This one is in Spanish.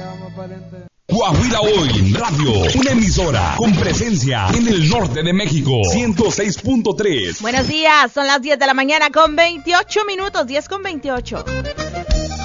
Coahuila Hoy Radio, una emisora con presencia en el norte de México, 106.3. Buenos días, son las 10 de la mañana con 28 minutos, 10 con 28.